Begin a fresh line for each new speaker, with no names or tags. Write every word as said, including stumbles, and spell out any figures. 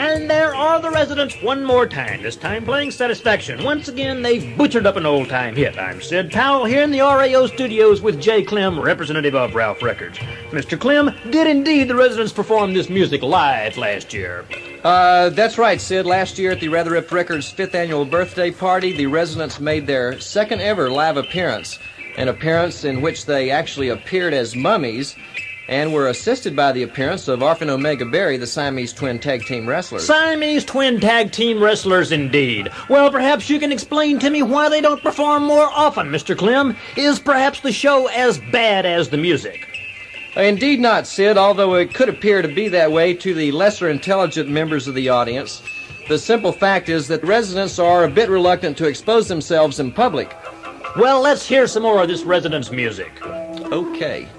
And there are the residents one more time, this time playing Satisfaction. Once again, they've butchered up an old-time hit. I'm Sid Powell here in the R A O studios with Jay Clem, representative of Ralph Records. Mister Clem, did indeed the residents perform this music live last year?
Uh, that's right, Sid. Last year at the Rather Ripped Records fifth annual birthday party, the residents made their second ever live appearance, an appearance in which they actually appeared as mummies and were assisted by the appearance of Alpha and Omega Berry, the Siamese twin tag team wrestlers.
Siamese twin tag team wrestlers indeed. Well, perhaps you can explain to me why they don't perform more often, Mister Clem. Is perhaps the show as bad as the music?
Indeed not, Sid, although it could appear to be that way to the lesser intelligent members of the audience. The simple fact is that residents are a bit reluctant to expose themselves in public.
Well, let's hear some more of this residents' music.
Okay.